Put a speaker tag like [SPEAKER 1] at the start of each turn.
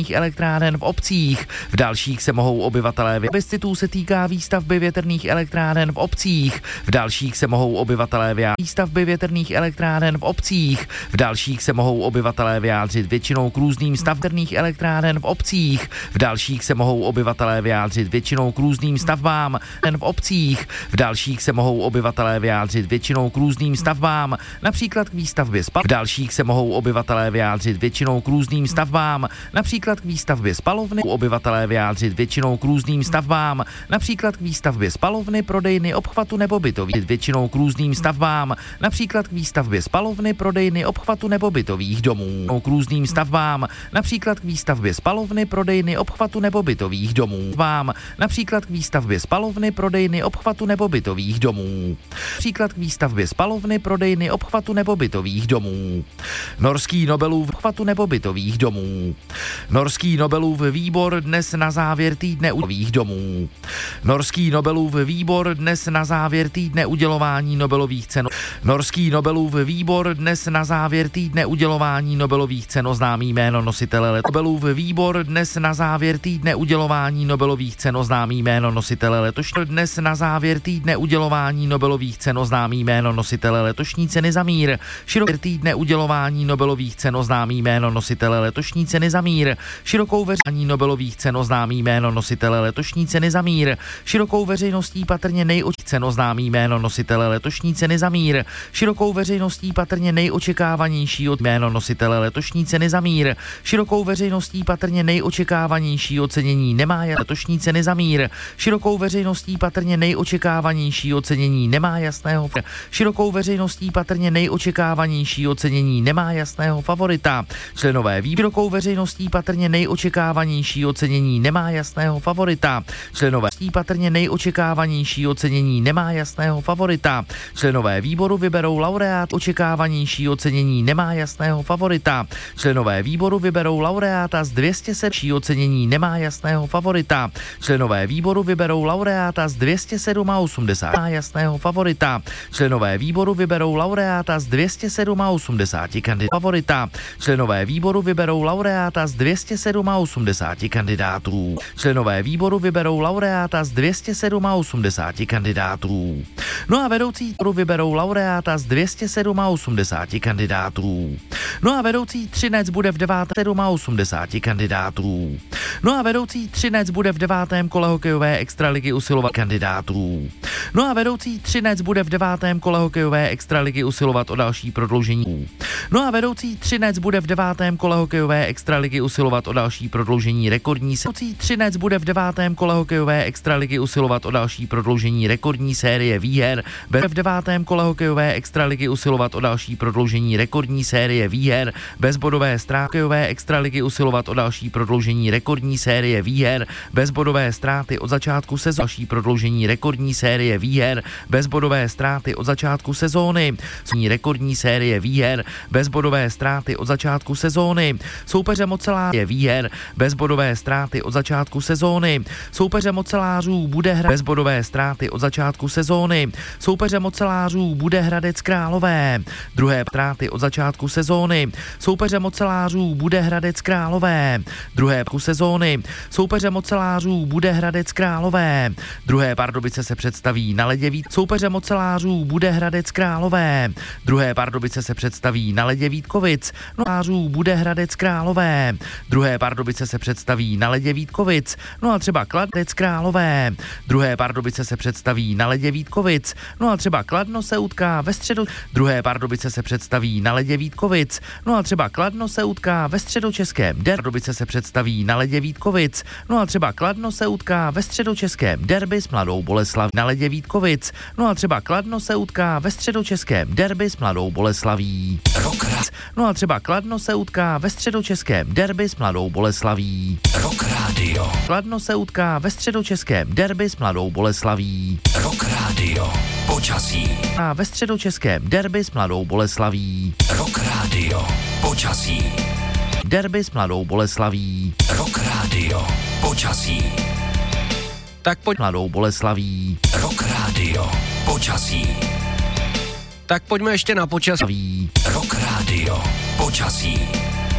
[SPEAKER 1] větrných elektráren v obcích. V dalších se mohou obyvatelé plebiscitů se týká výstavby větrných elektráren v obcích. V dalších se mohou obyvatelé výstavby větrných elektráren v obcích. V dalších se mohou obyvatelé vyjádřit většinou k různým stavbám větrných elektráren v obcích. V dalších se mohou obyvatelé vyjádřit většinou k různým stavbám v obcích. V dalších se mohou obyvatelé vyjádřit většinou k různým stavbám, například k výstavbě spalovny. V dalších se mohou obyvatelé vyjádřit většinou k různým stavbám, například k výstavbě spalovny. Obyvatelé vyjádřit většinou k různým stavbám, například k výstavbě spalovny, prodejny, obchvatu nebo bytových. Většinou k různým stavbám, například k výstavbě spalovny, prodejny, obchvatu nebo bytových domů. K různým stavbám, například k výstavbě spalovny, prodejny, obchvatu nebo bytových domů. Například k výstavbě spalovny, prodejny, obchvatu nebo bytových domů. Například k výstavbě spalovny, prodejny, obchvatu nebo bytových domů. Norský Nobelův obchvatu nebo bytových domů. Norský Nobelův výbor dnes na závěr týdne bytových domů. Norský Nobelův výbor dnes na závěr týdne udělování Nobelových cen. Norský Nobelův výbor dnes na závěr týdne udělování Nobelových cen oznámí jméno nositele Nobelův výbor dnes na závěr týdne udělování Nobelových cen oznámí jméno nositele letošní. Dnes na závěr týdne udělování Nobelových cen oznámí jméno nositele letošní ceny za mír. Široké týdne udělování Nobelových cen oznámí jméno nositele letošní ceny za mír. Širokou veřejností Nobelových cen oznámí jméno nositele letošní ceny za mír. Širokou veřejností patrně cen oznámí jméno nositele letošní ceny za mír. Širokou veřejností patrně nejočekávanější jméno nositele letošní ceny za mír. Širokou veřejností patrně nejočekávanější ocenění nemá letošní ceny za mír. Širokou veřejností patrně nejočekávanější ocenění nemá jasného. Širokou veřejností patrně nejočekávanější ocenění nemá jasného favorita. Členové výboru. Širokou veřejností patrně nejočekávanější ocenění nemá jasného favorita. Členové patrně nejočekávanější ocenění nemá jasného favorita. Členové výboru vyberou laureát. Očekávanější ocenění nemá jasného favorita. Členové výboru vyberou laureáta z 207. Ocenění nemá jasného favorita. Členové výboru vyberou laureáta z 287. Má jasného favorita. Členové výboru vyberou laureáta z 287 kandidátů. Členové výboru vyberou laureáta z 287 kandidátů. Členové výboru vyberou laureáta z 287 kandidátů. No a vedoucí výboru vyberou laureáta z 287 kandidátů. No a vedoucí třinec bude v 987 kandidátů. No a vedoucí třinec bude v 9. kole hokejové extraligy usilovat kandidátů. No a vedoucí třinec bude v 9. kole hokejové extraligy usilovat o další prodloužení. No a vedoucí třinec bude v 9. kole hokejové extraligy usilovat o další prodloužení rekordní vedoucí třinec bude v 9. kole hokejové extraligy usilovat o další prodloužení rekordní série výher. V 9. kole hokejové extraligy usilovat o další prodloužení rekordní série výher. Bezbodové ztráty extraligy usilovat o další prodloužení rekordní série výher. Bezbodové ztráty od začátku sezóny. Další prodloužení rekordní série výher. Bezbodové ztráty od začátku sezóny. Rekordní série výher. Bezbodové ztráty od začátku sezóny. Soupeřem oceláře výher. Bezbodové ztráty od začátku sezóny. Soupeřem ocelářů bude bezbodové ztráty od začátku sezóny. Soupeřem ocelářů bude Hradec Králové. Druhé ztráty od začátku sezóny. Soupeřem ocelářů bude Hradec Králové. Druhé sezóny. Soupeřem ocelářů bude Hradec Králové. Druhé Pardubice se představí na ledě Soupeřem ocelářů bude Hradec Králové. Druhé Pardubice se představí na ledě Vítkovic. Ocelářů bude Hradec Králové. Druhé Pardubice se představí na ledě Vítkovic. No a třeba Hradec Králové. Druhé Pardubice se představí na ledě Vítkovic. No a třeba Kladno se utká ve středu. Druhé Pardubice se představí na ledě Vítkovic. No a třeba Kladno se utká ve středočeském derby. Pardubice se představí na ledě Vítkovic. No a třeba Kladno se utká ve středočeském derby s Mladou Boleslaví na ledě Vítkovic. No a třeba Kladno se utká ve středočeském derby s Mladou Boleslaví. No a třeba Kladno se utká ve středočeském derby s Mladou Boleslaví.
[SPEAKER 2] Rock Radio.
[SPEAKER 1] Kladno se utká ve středočeském derby s Mladou Boleslaví.
[SPEAKER 2] Rock Radio. Počasí.
[SPEAKER 1] A ve středočeském derby s Mladou Boleslaví.
[SPEAKER 2] Rock Radio. Počasí.
[SPEAKER 1] Derby s Mladou Boleslaví.
[SPEAKER 2] Rock Radio. Počasí.
[SPEAKER 1] Tak pojď Mladou Boleslaví.
[SPEAKER 2] Rock Radio. Počasí.
[SPEAKER 1] Tak pojďme ještě na počasí.
[SPEAKER 2] Rock Radio. Počasí.